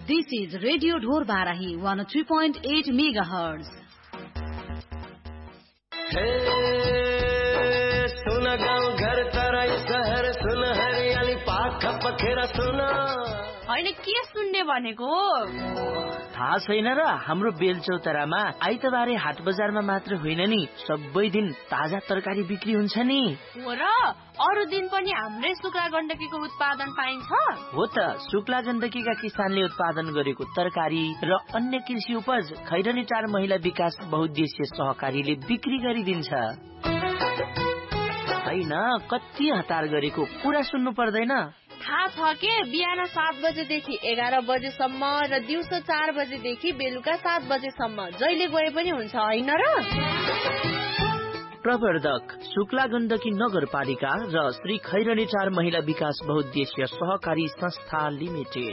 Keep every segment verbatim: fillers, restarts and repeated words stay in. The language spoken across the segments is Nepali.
This is Radio Dhor Barahi one oh three point eight megahertz. Hey, suna gaon ghar tarai shahar suna hariyali pakha pakhera suna. हैन के सुन्ने भनेको थाहा छैन र हाम्रो बेलचौतारामा आइतबारे हाट बजारमा मात्र होइन नि सबै दिन ताजा तरकारी बिक्री हुन्छ नि हो र अरु दिन पनि हाम्रै शुक्ला गण्डकीको उत्पादन पाइन्छ हो त शुक्ला गण्डकीका किसानले उत्पादन गरेको तरकारी र अन्य कृषि उपज खैरनी चार महिला विकास बहुउद्देश्य सहकारीले बिक्री गरिदिन्छ हैन कति हतार गरेको कुरा सुन्नु पर्दैन थाहा छ के बिहान सात बजेदेखि एघार बजेसम्म र दिउँसो चार बजेदेखि बेलुका सात बजेसम्म जहिले गए पनि हुन्छ हैन र प्रवर्धक शुक्ला गण्डकी नगरपालिका र श्री खैरनी चार महिला विकास बहुउद्देश्य सहकारी संस्था लिमिटेड।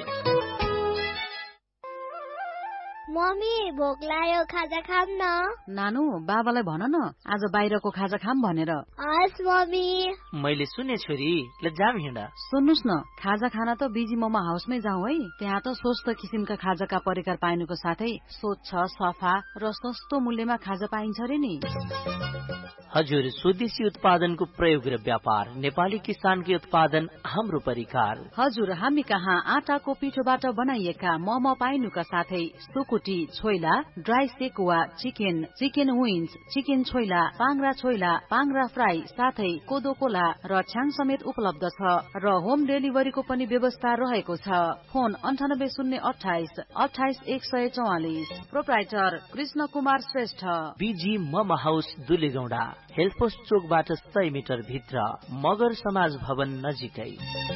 मम्मी भोक लाग्यो खाजा खाम न नानु बाबालाई भन न आज बाहिरको खाजा खाम भनेर हस् मम्मी मैले सुने छोरी ल जाम हिँड सुन्नुस् न खाजा खाना त बिजी मोमो हाउसमै जाउँ है त्यहाँ त स्वस्थ किसिमका खाजाका परिकार पाइनुको साथै स्वच्छ सफा र सस्तो मूल्यमा खाजा पाइन्छ रे नि हजुर स्वदेशी उत्पादनको प्रयोग र व्यापार नेपाली किसानकै उत्पादन हाम्रो परिकार हजुर हामी कहाँ आटाको पिठोबाट बनाइएका मोमो पाइनुका साथै सुकुटी choila dry sekuwa chicken chicken wings chicken choila पाङ्रा choila पाङ्रा fry साथै कोदो कोला र छ्याङ समेत उपलब्ध छ र होम डेलिभरीको पनि व्यवस्था रहेको छ फोन अन्ठानब्बे शून्य अठाइस अठाइस एक सय चौवालिस proprietor Krishna Kumar Shrestha busy momo house दुलेगौडा हेल्पोस्ट चोकबाट सय मिटर भित्र मगर समाज भवन नजिकै।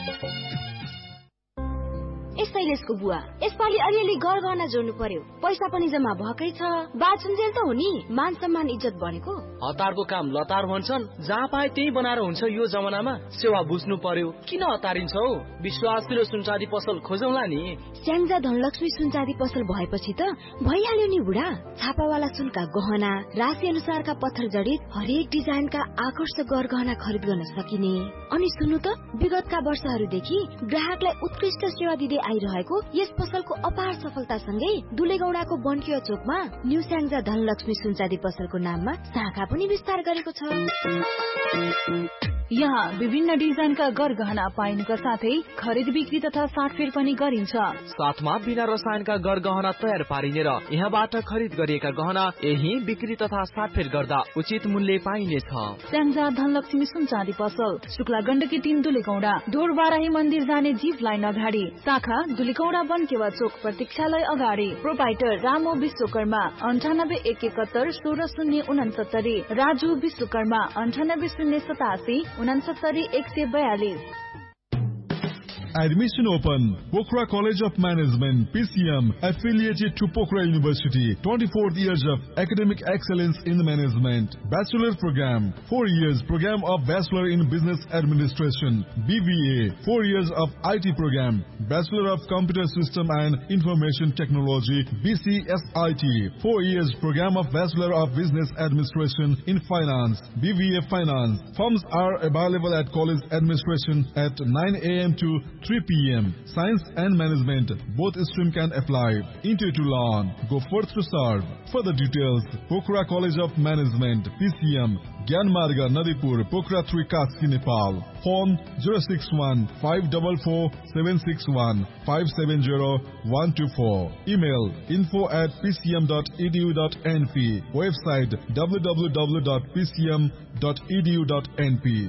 शैलेशको बुवा यसपालि अलिअलि गरगहना जोड्नु पर्यो पैसा पनि जम्मा भएकै छ बाचुन्जेल त हो नि मान सम्मान इज्जत भनेको हतारको काम लतार भन्छन् जहाँ पाए त्यही बनाएर हुन्छ यो जमानामा सेवा बुझ्नु पर्यो किन हतारिन्छ हौ विश्वासिलो सुनचाँदी पसल खोजौला नि स्याङ्जा धनलक्ष्मी सुनचाँदी पसल भएपछि त भइहाल्यो नि बुढा छापावाला सुनका गहना राशि अनुसारका पत्थर जडित हरेक डिजाइनका आकर्षक गरगहना खरिद गर्न सकिने अनि सुन्नु त विगतका वर्षहरूदेखि ग्राहकलाई उत्कृष्ट सेवा दिँदै आइरहेको यस पसलको अपार सफलतासँगै दुलेगौडाको बन्किया चोकमा न्यू स्याङ्जा धनलक्ष्मी सुनचाँदी पसलको नाममा शाखा पनि विस्तार गरेको छ यहाँ विभिन्न डिजाइनका गरगहना पाइनुका साथै खरिद बिक्री तथा साटफेर पनि गरिन्छ साथमा बिना रसायनका गरगहना तयार पारिने र यहाँबाट खरिद गरिएका गहना यही बिक्री तथा साटफेर गर्दा उचित मूल्य पाइनेछ स्याङ्जा धनलक्ष्मी सुनचाँदी पसल शुक्ला गण्डकी तीन दुलेगौडा ढोरबाराही मन्दिर जाने जीव लाइन अगाडि शाखा दुलेगौडा बनकेवा चोक प्रतीक्षालय अगाडि प्रोपाइटर रामो विश्वकर्मा अन्ठानब्बे एक एकहत्तर सोह्र शून्य उनसत्तरी राजु विश्वकर्मा अन्ठानब्बे शून्य सतासी उनसत्तरी एक सय बयालीस। Admission open. Pokhara College of Management, P C M, affiliated to Pokhara University. twenty-fourth years of academic excellence in management. Bachelor program, four years program of Bachelor in Business Administration. B B A, four years of I T program. Bachelor of Computer System and Information Technology, B C S I T. four years program of Bachelor of Business Administration in Finance, B B A Finance. Forms are available at College Administration at nine A M to three P M Science and Management, both stream can apply. Interview to learn. Go forth to serve. Further details, Pokhara College of Management, P C M, Gyanmarga, Nadipur, Pokhara three, Kaski, Nepal. Phone zero six one five four four seven six one five seven zero one two four. Email info at p c m dot e d u dot n p. Website w w w dot p c m dot e d u dot n p.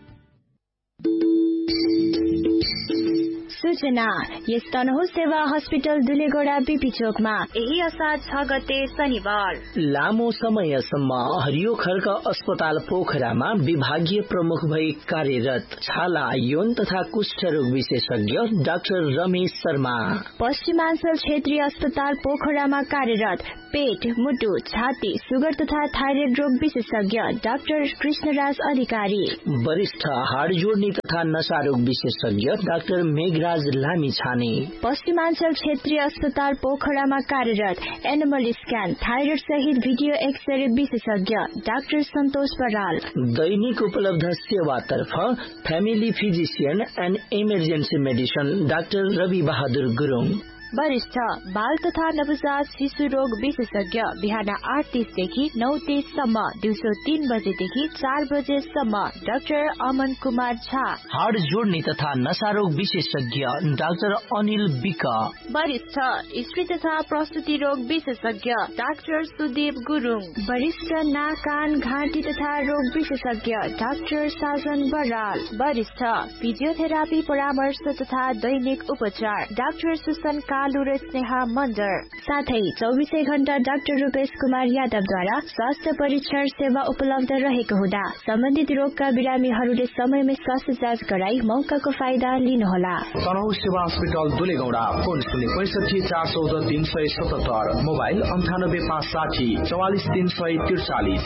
सूचना यस तनहु सेवा हस्पिटल दुलेगौडा बीपी चोकमा यही असार छ गते शनिबार लामो समयसम्म हरियो खर्क अस्पताल पोखरामा विभागीय प्रमुख भई कार्यरत छाला यौन तथा कुष्ठ रोग विशेषज्ञ डाक्टर रमेश शर्मा पश्चिमाञ्चल क्षेत्रीय अस्पताल पोखरामा कार्यरत पेट मुटु छाती सुगर तथा थाइरोइड रोग विशेषज्ञ डाक्टर कृष्णराज अधिकारी वरिष्ठ हाड जोड्ने तथा नशा रोग विशेषज्ञ डाक्टर मेघराज लामी छाने पश्चिमाञ्चल क्षेत्रीय अस्पताल पोखरामा कार्यरत एनिमल स्क्यान थाइरोइड सहित भिडियो एक्सरे विशेषज्ञ डाक्टर सन्तोष बराल दैनिक उपलब्ध सेवातर्फ family physician and emergency medicine doctor Rabi Bahadur Gurung वरिष्ठ बाल तथा नवजात शिशु रोग विशेषज्ञ बिहान आठ तीस देखि नौ तीस सम्म, दिउँसो तीन बजेदेखि चार बजेसम्म डाक्टर अमन कुमार झा। हाड जोड्ने तथा नशा रोग विशेषज्ञ डाक्टर अनिल विक। वरिष्ठ स्त्री तथा प्रसुति रोग विशेषज्ञ डाक्टर सुदीप गुरुङ। वरिष्ठ नाक कान घाँटी तथा रोग विशेषज्ञ डाक्टर साजन बराल। वरिष्ठ फिजियोथेरापी परामर्श तथा दैनिक उपचार डाक्टर सुसन कालु र स्नेहा मन्डर। साथै चौबिसै घण्टा डाक्टर रूपेश कुमार यादवद्वारा स्वास्थ्य परीक्षण सेवा उपलब्ध रहेको हुँदा सम्बन्धित रोगका बिरामीहरूले समयमै स्वास्थ्य जाँच गराई मौकाको फाइदा लिनुहोला। तनहु सेवा अस्पताल दुलेगौडा। फोन शून्य पैसठी चार चौध तीन सय सतहत्तर, मोबाइल अन्ठानब्बे पाँच साठी चौवालिस तीन सय त्रिचालिस।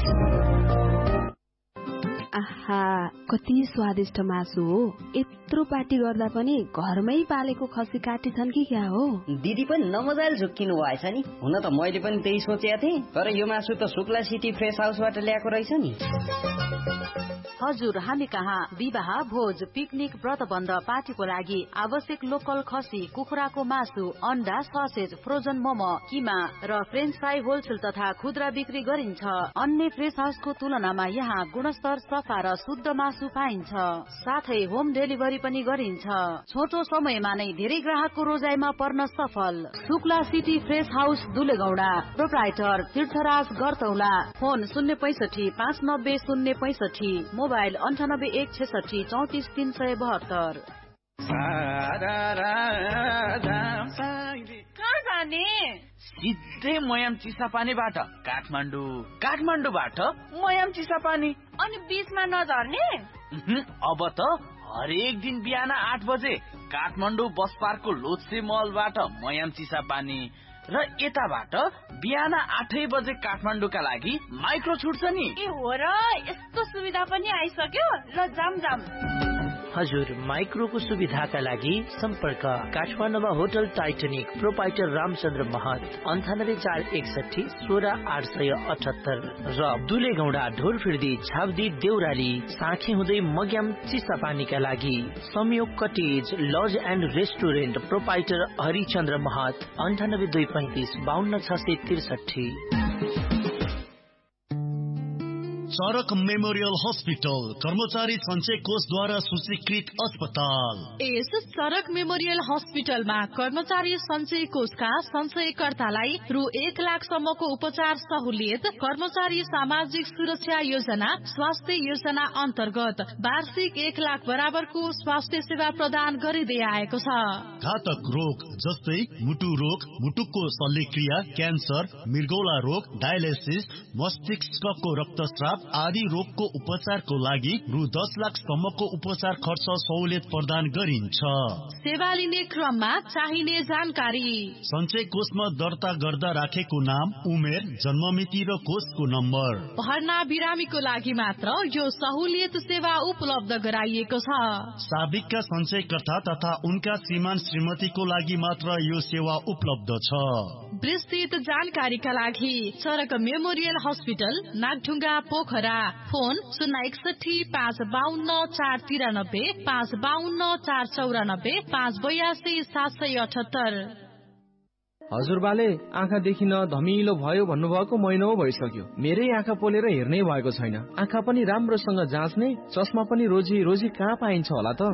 आहा, कति स्वादिष्ट मासु हो। यत्रो पार्टी गर्दा पनि घरमै पालेको खसी काटेछन् कि क्या हो? दिदी पनि नमजाले झुक्किनु भएछ नि। हुन त मैले पनि त्यही सोचेको थिएँ, तर यो मासु त शुक्ला सिटी फ्रेस हाउसबाट ल्याएको रहेछ नि। हजुर, हामी कहाँ विवाह, भोज, पिकनिक, व्रतबन्ध, पार्टीको लागि आवश्यक लोकल खसी, कुखुराको मासु, अन्डा, ससेज, फ्रोजन मोमो, किमा र फ्रेन्च फ्राई होलसेल तथा खुद्रा बिक्री गरिन्छ। अन्य फ्रेस हाउसको तुलनामा यहाँ गुणस्तर, सफा र शुद्ध मासु पाइन्छ। साथै होम डेलिभरी पनि गरिन्छ। छोटो समयमा नै धेरै ग्राहकको रोजाइमा पर्न सफल। Shukla city fresh house दुलेगौडा। Proprietor तीर्थराज गरतौला। फोन शून्य पैसठी पाँच नब्बे शून्य पैसठी, मोबाइल अन्ठानब्बे एक छेसठी चौतिस तीन सय बहत्तर। कहाँ जाने? सिधै मयाम चिसापानीबाट काठमाडौँ, काठमाडौँबाट मयाम चिसापानी। अनि बीचमा नझर्ने? अब त हरेक दिन बिहान आठ बजे काठमाडौँ बस पार्कको लोत्से मलबाट मयाम चिसापानी र यताबाट बिहान आठै बजे काठमाडौँका लागि माइक्रो छुट्छ नि। ए हो र, यस्तो सुविधा पनि आइसक्यो। ल जाम जाम। हजुर, माइक्रोको सुविधाका लागि सम्पर्क काठमाडौँमा होटल टाइटनिक, प्रोपाइटर रामचन्द्र महत, अन्ठानब्बे चार एकसठी सोह्र आठ सय अठहत्तर र दुलेगौडा ढोरफिर्दी छाब्दी देउराली साँखी हुँदै मग्याम चिसापानीका लागि संयोग cottage laws and restaurant, proprietor Harichandra महत, अन्ठानब्बे दुई पैंतिस बाहन्न छ सय त्रिसठी। चरक मेमोरियल हस्पिटल कर्मचारी सञ्चय कोषद्वारा सूचीकृत अस्पताल। यस चरक मेमोरियल हस्पिटलमा कर्मचारी सञ्चय कोषका सञ्चयकर्तालाई रु एक लाखसम्मको उपचार सहुलियत, कर्मचारी सामाजिक सुरक्षा योजना, स्वास्थ्य योजना अन्तर्गत वार्षिक एक लाख बराबरको स्वास्थ्य सेवा प्रदान गरिँदै आएको छ। घातक रोग जस्तै मुटु रोग, मुटुको शल्यक्रिया, क्यान्सर, मृगौला रोग, डायलिसिस, मस्तिष्कको रक्तस्राव आदि रोगको उपचारको लागि रु दस लाख सम्मको उपचार खर्च सहुलियत प्रदान गरिन्छ। सेवा लिने क्रममा चाहिने जानकारी। सञ्चय कोषमा दर्ता गर्दा राखेको नाम, उमेर, जन्ममिति र कोषको नम्बर। भर्ना बिरामीको लागि मात्र यो सहुलियत सेवा उपलब्ध गराइएको छ। साबिकका सञ्चयकर्ता तथा उनका श्रीमान श्रीमतीको लागि मात्र यो सेवा उपलब्ध छ। विस्तृत जानकारीका लागि चरक memorial hospital, Nagdhunga, Pokhara. Phone शून्य एकसठी पाँच बाहन्न चार तिरानब्बे, पाँच बाहन्न चार चौरानब्बे, पाँच बयासी सात सय अठहत्तर। हजुरबाले आँखा देखिन धमिलो भयो भन्नुभएको महिना भइसक्यो। मेरै आँखा पोलेर हेर्नै भएको छैन। आँखा पनि राम्रोसँग जाँच्ने चस्मा पनि रोजी रोजी कहाँ पाइन्छ होला त?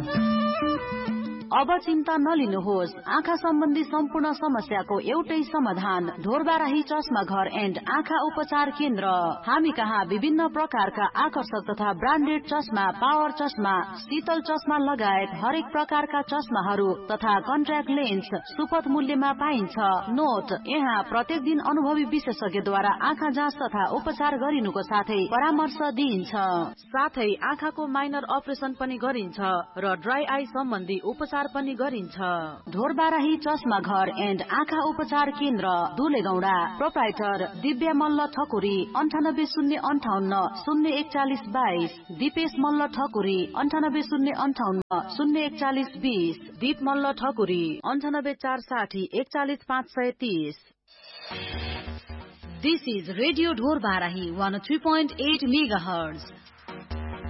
अब चिन्ता नलिनुहोस्। आँखा सम्बन्धी सम्पूर्ण समस्याको एउटै समाधान, ढोरबाराही चस्मा घर एन्ड आँखा उपचार केन्द्र। हामी कहाँ विभिन्न प्रकारका आकर्षक तथा ब्रान्डेड चस्मा, पावर चस्मा, शीतल चस्मा लगायत हरेक प्रकारका चस्माहरू तथा कन्ट्याक्ट लेन्स सुपथ मूल्यमा पाइन्छ। नोट, यहाँ प्रत्येक दिन अनुभवी विशेषज्ञद्वारा आँखा जाँच तथा उपचार गरिनुको साथै परामर्श दिइन्छ। साथै आँखाको माइनर अपरेसन पनि गरिन्छ र ड्राई आई सम्बन्धी उपचार पनि गरिन्छ। ढोरबाराही चस्मा घर एन्ड आँखा उपचार केन्द्र, दुलेगौडा। प्रोप्राइटर दिव्या मल्ल ठकुरी, अन्ठानब्बे शून्य अन्ठाउन्न शून्य एकचालिस बाइस। दिपेश मल्ल ठकुरी, अन्ठानब्बे शून्य अन्ठाउन्न शून्य एकचालिस बिस। दीप मल्ल ठकुरी, अन्ठानब्बे चार साठी एकचालिस पाँच सय तीस। This is Radio Dhor Barahi one oh three point eight megahertz.